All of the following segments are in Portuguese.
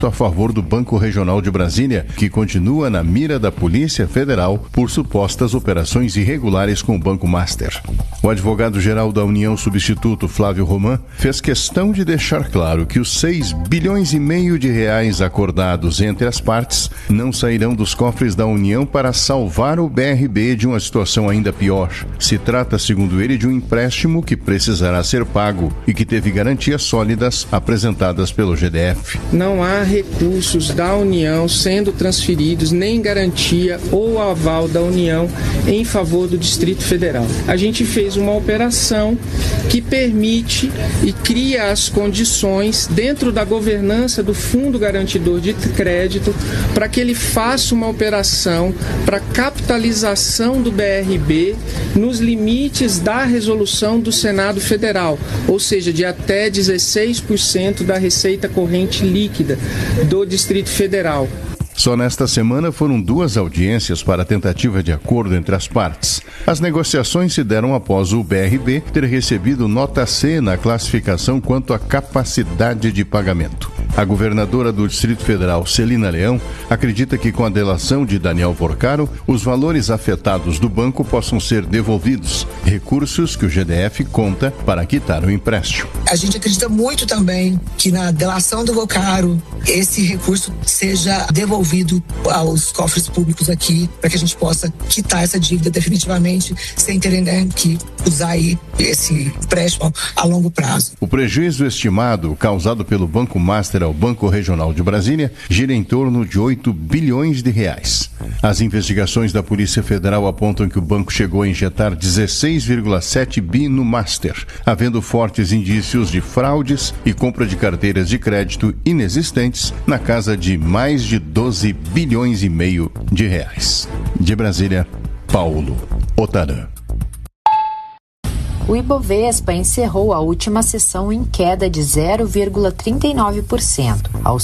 a favor do Banco Regional de Brasília, que continua na mira da Polícia Federal por supostas operações irregulares com o Banco Master. O advogado-geral da União Substituto, Flávio Roman, fez questão de deixar claro que os 6,5 bilhões de reais acordados entre as partes não sairão dos cofres da União para salvar o BRB de uma situação ainda pior. Se trata, segundo ele, de um empréstimo que precisará ser pago e que teve garantias sólidas apresentadas pelo GDF. Não há recursos da União sendo transferidos, nem garantia ou aval da União em favor do Distrito Federal. A gente fez uma operação que permite e cria as condições dentro da governança do Fundo Garantidor de Crédito para que ele faça uma operação para capitalização do BRB nos limites da resolução do Senado Federal, ou seja, de até 16% da receita corrente líquida do Distrito Federal. Só nesta semana foram 2 audiências para a tentativa de acordo entre as partes. As negociações se deram após o BRB ter recebido nota C na classificação quanto à capacidade de pagamento. A governadora do Distrito Federal, Celina Leão, acredita que com a delação de Daniel Porcaro, os valores afetados do banco possam ser devolvidos, recursos que o GDF conta para quitar o empréstimo. A gente acredita muito também que na delação do Porcaro, esse recurso seja devolvido aos cofres públicos aqui, para que a gente possa quitar essa dívida definitivamente, sem terem que usar aí esse empréstimo a longo prazo. O prejuízo estimado causado pelo Banco Master ao Banco Regional de Brasília gira em torno de 8 bilhões de reais. As investigações da Polícia Federal apontam que o banco chegou a injetar 16,7 bi no Master, havendo fortes indícios de fraudes e compra de carteiras de crédito inexistentes na casa de mais de 12 bilhões e meio de reais. De Brasília, Paulo Otarã. O Ibovespa encerrou a última sessão em queda de 0,39%, aos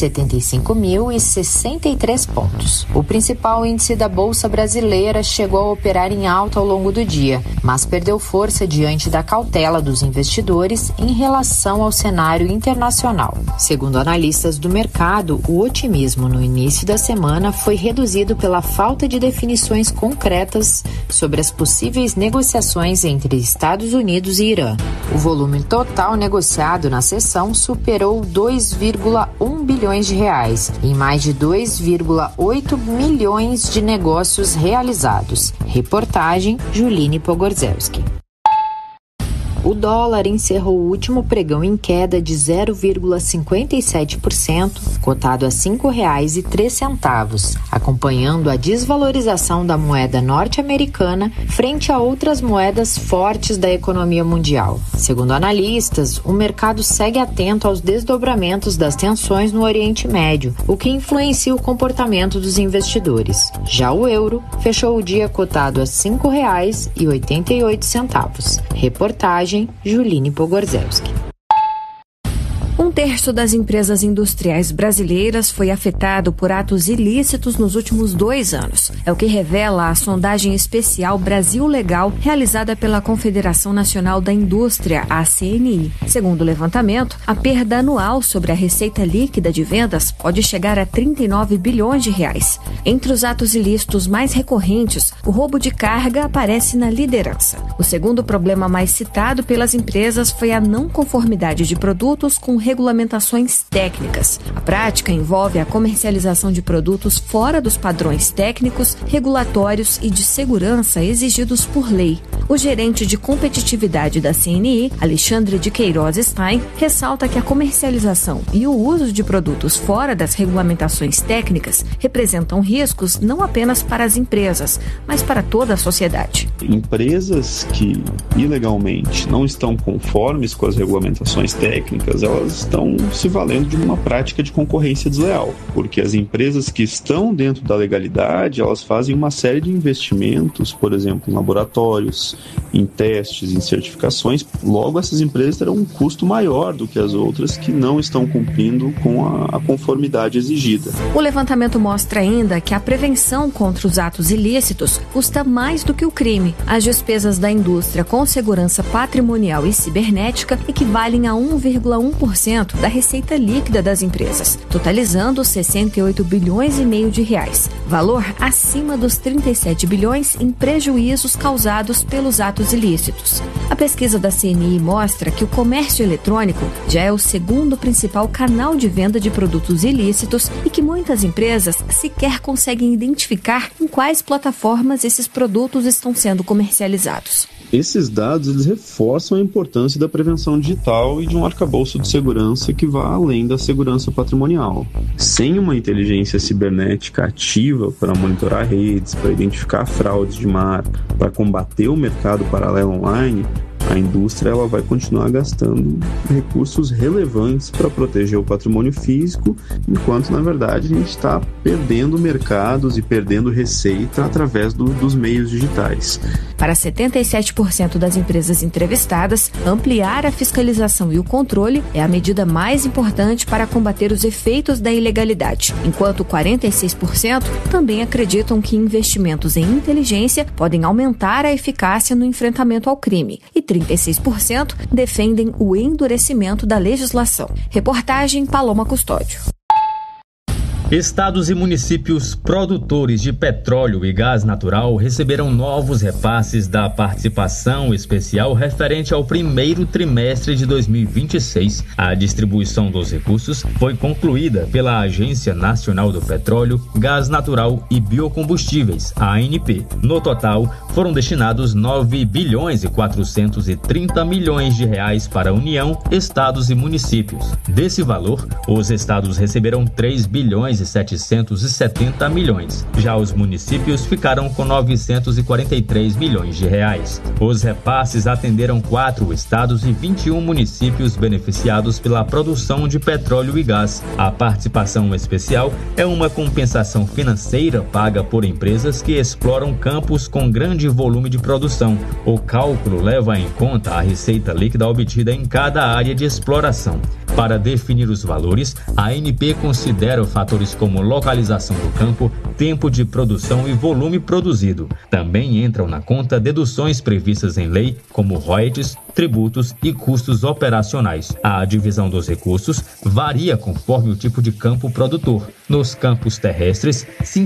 175.063 pontos. O principal índice da Bolsa Brasileira chegou a operar em alta ao longo do dia, mas perdeu força diante da cautela dos investidores em relação ao cenário internacional. Segundo analistas do mercado, o otimismo no início da semana foi reduzido pela falta de definições concretas sobre as possíveis negociações entre Estados Unidos e Irã. O volume total negociado na sessão superou 2,1 bilhões de reais, em mais de 2,8 milhões de negócios realizados. Reportagem Juline Pogorzelski. O dólar encerrou o último pregão em queda de 0,57%, cotado a R$ 5,03, acompanhando a desvalorização da moeda norte-americana frente a outras moedas fortes da economia mundial. Segundo analistas, o mercado segue atento aos desdobramentos das tensões no Oriente Médio, o que influencia o comportamento dos investidores. Já o euro fechou o dia cotado a R$ 5,88. Reportagem Juline Pogorzelski. Um terço das empresas industriais brasileiras foi afetado por atos ilícitos nos últimos 2 anos. É o que revela a sondagem especial Brasil Legal, realizada pela Confederação Nacional da Indústria, a CNI. Segundo o levantamento, a perda anual sobre a receita líquida de vendas pode chegar a 39 bilhões de reais. Entre os atos ilícitos mais recorrentes, o roubo de carga aparece na liderança. O segundo problema mais citado pelas empresas foi a não conformidade de produtos com regulamentações técnicas. A prática envolve a comercialização de produtos fora dos padrões técnicos, regulatórios e de segurança exigidos por lei. O gerente de competitividade da CNI, Alexandre de Queiroz Stein, ressalta que a comercialização e o uso de produtos fora das regulamentações técnicas representam riscos não apenas para as empresas, mas para toda a sociedade. Empresas que ilegalmente não estão conformes com as regulamentações técnicas, elas estão se valendo de uma prática de concorrência desleal, porque as empresas que estão dentro da legalidade, elas fazem uma série de investimentos, por exemplo, em laboratórios, em testes, em certificações. Logo, essas empresas terão um custo maior do que as outras que não estão cumprindo com a conformidade exigida. O levantamento mostra ainda que a prevenção contra os atos ilícitos custa mais do que o crime. As despesas da indústria com segurança patrimonial e cibernética equivalem a 1,1% da receita líquida das empresas, totalizando 68 bilhões e meio de reais, valor acima dos 37 bilhões em prejuízos causados pelos atos ilícitos. A pesquisa da CNI mostra que o comércio eletrônico já é o segundo principal canal de venda de produtos ilícitos e que muitas empresas sequer conseguem identificar em quais plataformas esses produtos estão sendo comercializados. Esses dados eles reforçam a importância da prevenção digital e de um arcabouço de segurança que vá além da segurança patrimonial. Sem uma inteligência cibernética ativa para monitorar redes, para identificar fraudes de marca, para combater o mercado paralelo online, a indústria ela vai continuar gastando recursos relevantes para proteger o patrimônio físico, enquanto, na verdade, a gente está perdendo mercados e perdendo receita através dos meios digitais. Para 77% das empresas entrevistadas, ampliar a fiscalização e o controle é a medida mais importante para combater os efeitos da ilegalidade, enquanto 46% também acreditam que investimentos em inteligência podem aumentar a eficácia no enfrentamento ao crime, e 36% defendem o endurecimento da legislação. Reportagem Paloma Custódio. Estados e municípios produtores de petróleo e gás natural receberam novos repasses da participação especial referente ao primeiro trimestre de 2026. A distribuição dos recursos foi concluída pela Agência Nacional do Petróleo, Gás Natural e Biocombustíveis, a ANP. No total, foram destinados 9 bilhões e 430 milhões de reais para a União, estados e municípios. Desse valor, os estados receberam 3 bilhões e 770 milhões. Já os municípios ficaram com 943 milhões de reais. Os repasses atenderam 4 estados e 21 municípios beneficiados pela produção de petróleo e gás. A participação especial é uma compensação financeira paga por empresas que exploram campos com grande volume de produção. O cálculo leva em conta a receita líquida obtida em cada área de exploração. Para definir os valores, a ANP considera fatores como localização do campo, tempo de produção e volume produzido. Também entram na conta deduções previstas em lei, como royalties, tributos e custos operacionais. A divisão dos recursos varia conforme o tipo de campo produtor. Nos campos terrestres,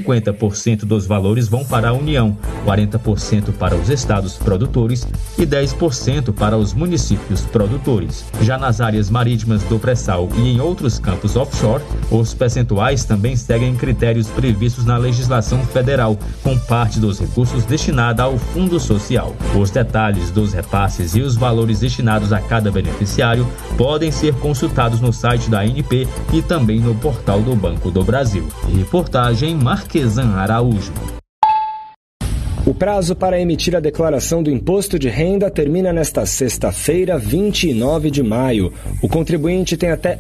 50% dos valores vão para a União, 40% para os estados produtores e 10% para os municípios produtores. Já nas áreas marítimas do pré-sal e em outros campos offshore, os percentuais também seguem critérios previstos na legislação federal, com parte dos recursos destinada ao Fundo Social. Os detalhes dos repasses e os valores destinados a cada beneficiário podem ser consultados no site da ANP e também no portal do Banco do Brasil. Reportagem Marquesan Araújo. O prazo para emitir a declaração do imposto de renda termina nesta sexta-feira, 29 de maio. O contribuinte tem até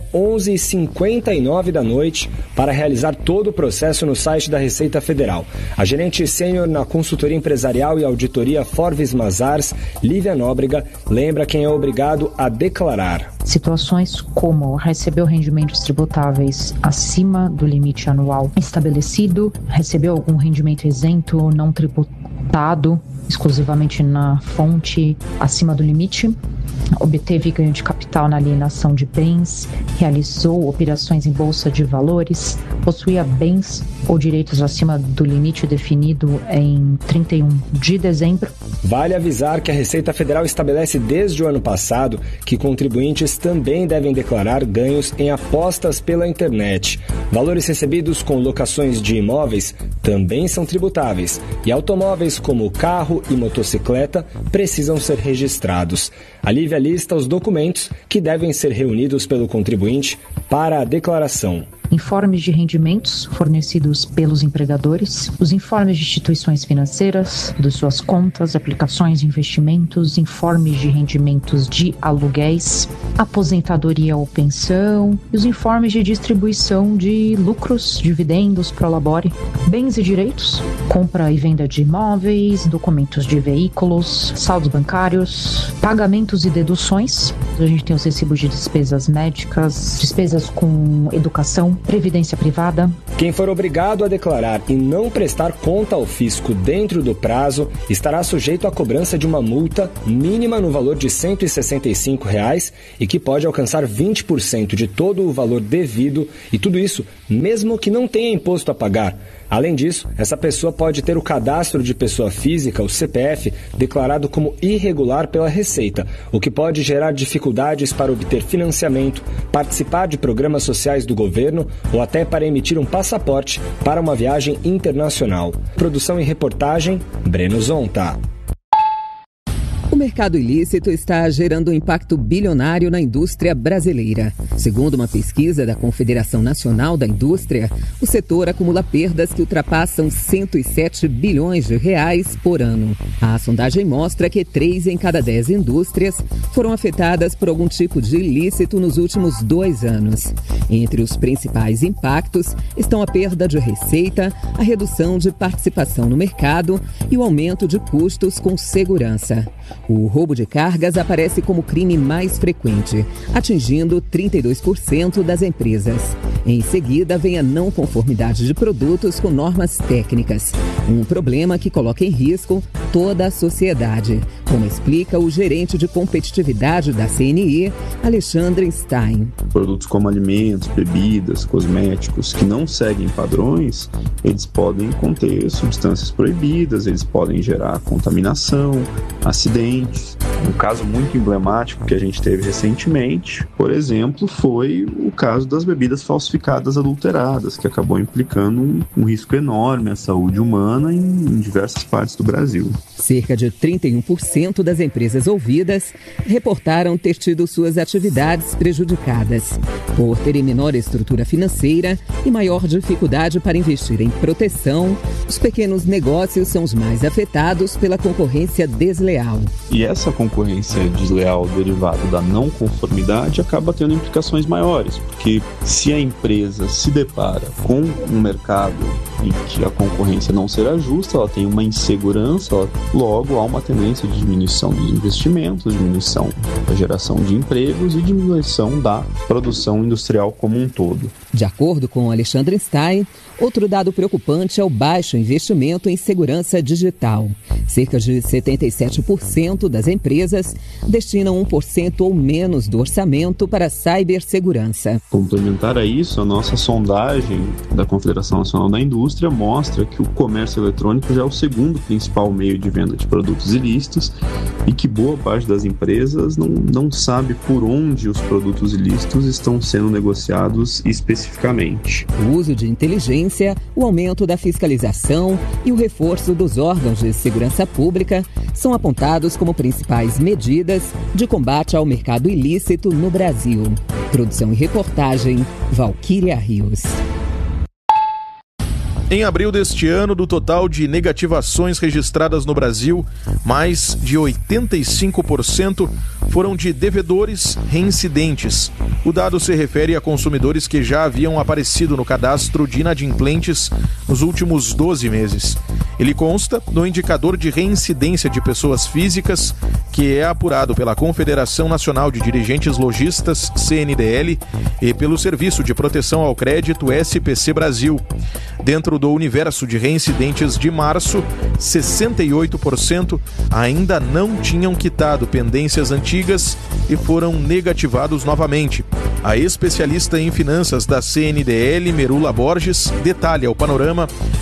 11h59 da noite para realizar todo o processo no site da Receita Federal. A gerente sênior na consultoria empresarial e auditoria Forvis Mazars, Lívia Nóbrega, lembra quem é obrigado a declarar. Situações como receber rendimentos tributáveis acima do limite anual estabelecido, recebeu algum rendimento isento não tributado exclusivamente na fonte acima do limite, obteve ganho de capital na alienação de bens, realizou operações em bolsa de valores, possuía bens ou direitos acima do limite definido em 31 de dezembro. Vale avisar que a Receita Federal estabelece desde o ano passado que contribuintes também devem declarar ganhos em apostas pela internet. Valores recebidos com locações de imóveis também são tributáveis e automóveis como carro e motocicleta precisam ser registrados. A Lívia lista os documentos que devem ser reunidos pelo contribuinte para a declaração. informes de rendimentos fornecidos pelos empregadores, os informes de instituições financeiras, de suas contas, aplicações, investimentos, informes de rendimentos de aluguéis, aposentadoria ou pensão, e os informes de distribuição de lucros, dividendos, prolabore, bens e direitos, compra e venda de imóveis, documentos de veículos, saldos bancários, pagamentos e deduções. A gente tem os recibos de despesas médicas, despesas com educação, previdência privada. Quem for obrigado a declarar e não prestar conta ao fisco dentro do prazo estará sujeito à cobrança de uma multa mínima no valor de R$ 165 e que pode alcançar 20% de todo o valor devido, e tudo isso mesmo que não tenha imposto a pagar. Além disso, essa pessoa pode ter o cadastro de pessoa física, o CPF, declarado como irregular pela Receita, o que pode gerar dificuldades para obter financiamento, participar de programas sociais do governo ou até para emitir um passaporte para uma viagem internacional. Produção e reportagem, Breno Zonta. O mercado ilícito está gerando um impacto bilionário na indústria brasileira. Segundo uma pesquisa da Confederação Nacional da Indústria, o setor acumula perdas que ultrapassam 107 bilhões de reais por ano. A sondagem mostra que 3 em cada 10 indústrias foram afetadas por algum tipo de ilícito nos últimos 2 anos. Entre os principais impactos estão a perda de receita, a redução de participação no mercado e o aumento de custos com segurança. O roubo de cargas aparece como crime mais frequente, atingindo 32% das empresas. Em seguida, vem a não conformidade de produtos com normas técnicas, um problema que coloca em risco toda a sociedade, como explica o gerente de competitividade da CNI, Alexandre Stein. Produtos como alimentos, bebidas, cosméticos que não seguem padrões, eles podem conter substâncias proibidas, eles podem gerar contaminação, acidentes. Um caso muito emblemático que a gente teve recentemente, por exemplo, foi o caso das bebidas falsificadas adulteradas, que acabou implicando um risco enorme à saúde humana em diversas partes do Brasil. Cerca de 31% das empresas ouvidas reportaram ter tido suas atividades prejudicadas, por terem menor estrutura financeira e maior dificuldade para investir em proteção. Os pequenos negócios são os mais afetados pela concorrência desleal. E essa concorrência desleal derivada da não conformidade acaba tendo implicações maiores, porque se a empresa se depara com um mercado em que a concorrência não será justa, ela tem uma insegurança, logo há uma tendência de diminuição dos investimentos, diminuição da geração de empregos e diminuição da produção industrial como um todo. De acordo com Alexandre Stein, outro dado preocupante é o baixo investimento em segurança digital. Cerca de 77% das empresas destinam 1% ou menos do orçamento para cibersegurança. Complementar a isso, a nossa sondagem da Confederação Nacional da Indústria mostra que o comércio eletrônico já é o segundo principal meio de venda de produtos ilícitos e que boa parte das empresas não sabe por onde os produtos ilícitos estão sendo negociados especificamente. O uso de inteligência, o aumento da fiscalização e o reforço dos órgãos de segurança pública são apontados como principais medidas de combate ao mercado ilícito no Brasil. Produção e reportagem, Valquíria Rios. Em abril deste ano, do total de negativações registradas no Brasil, mais de 85% foram de devedores reincidentes. O dado se refere a consumidores que já haviam aparecido no cadastro de inadimplentes nos últimos 12 meses. Ele consta no indicador de reincidência de pessoas físicas, que é apurado pela Confederação Nacional de Dirigentes Lojistas, CNDL, e pelo Serviço de Proteção ao Crédito, SPC Brasil. Dentro do universo de reincidentes de março, 68% ainda não tinham quitado pendências antigas e foram negativados novamente. A especialista em finanças da CNDL, Merula Borges, detalha o panorama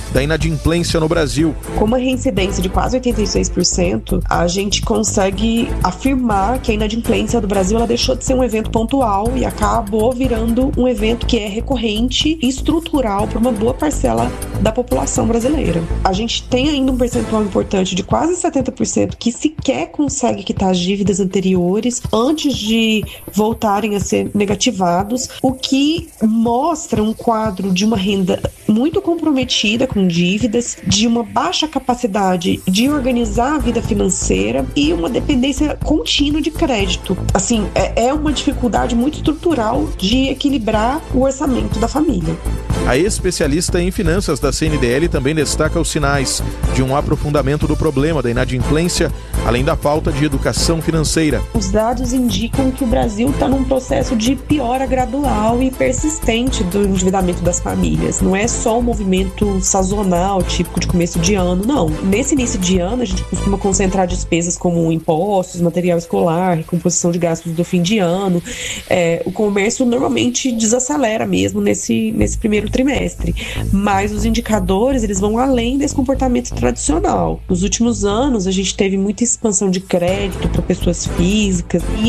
da inadimplência no Brasil. Com uma reincidência de quase 86%, a gente consegue afirmar que a inadimplência do Brasil ela deixou de ser um evento pontual e acabou virando um evento que é recorrente e estrutural para uma boa parcela da população brasileira. A gente tem ainda um percentual importante de quase 70% que sequer consegue quitar as dívidas anteriores antes de voltarem a ser negativados, o que mostra um quadro de uma renda muito comprometida com dívidas, de uma baixa capacidade de organizar a vida financeira e uma dependência contínua de crédito. Assim, é uma dificuldade muito estrutural de equilibrar o orçamento da família. A especialista em finanças da CNDL também destaca os sinais de um aprofundamento do problema da inadimplência, além da falta de educação financeira. Os dados indicam que o Brasil está num processo de piora gradual e persistente do endividamento das famílias. Não é só um movimento sazonal, típico de começo de ano, não. Nesse início de ano, a gente costuma concentrar despesas como impostos, material escolar, recomposição de gastos do fim de ano. O comércio normalmente desacelera mesmo nesse primeiro trimestre, mas os indicadores eles vão além desse comportamento tradicional. Nos últimos anos, a gente teve muita expansão de crédito para pessoas físicas e